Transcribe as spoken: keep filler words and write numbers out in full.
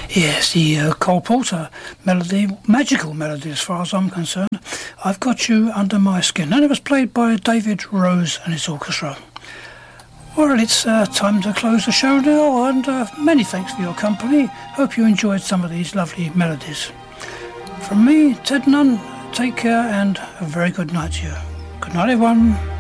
Yes, the uh, Cole Porter melody, magical melody as far as I'm concerned. I've Got You Under My Skin, and it was played by David Rose and his orchestra. Well, it's uh, time to close the show now, and uh, many thanks for your company. Hope you enjoyed some of these lovely melodies. From me, Ted Nunn, take care and a very good night to you. Good night, everyone.